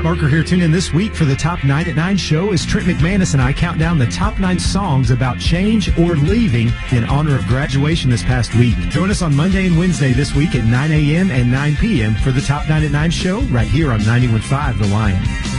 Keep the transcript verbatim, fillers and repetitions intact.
Barker here. Tune in this week for the Top nine at nine show as Trent McManus and I count down the top nine songs about change or leaving in honor of graduation this past week. Join us on Monday and Wednesday this week at nine a.m. and nine p.m. for the Top nine at nine show right here on ninety-one point five The Lion.